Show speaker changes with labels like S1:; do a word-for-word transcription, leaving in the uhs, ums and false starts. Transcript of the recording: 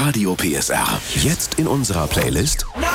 S1: Radio P S R. Jetzt in unserer Playlist